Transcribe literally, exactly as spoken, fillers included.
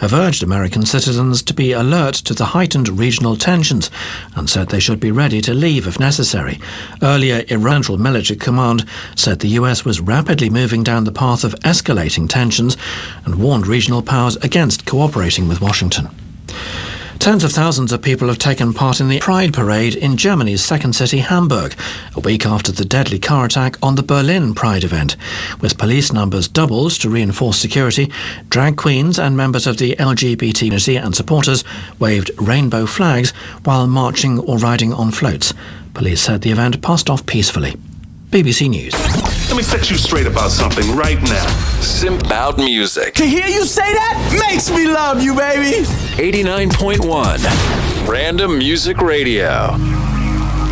have urged American citizens to be alert to the heightened regional tensions and said they should be ready to leave if necessary. Earlier, Iran Central Military Command said the U S was rapidly moving down the path of escalating tensions and warned regional powers against cooperating with Washington. Tens of thousands of people have taken part in the Pride Parade in Germany's second city, Hamburg, a week after the deadly car attack on the Berlin Pride event. With police numbers doubled to reinforce security, drag queens and members of the L G B T community and supporters waved rainbow flags while marching or riding on floats. Police said the event passed off peacefully. B B C News. Let me set you straight about something right now. Simp Out Music. To hear you say that makes me love you, baby. eighty-nine point one Random Music Radio.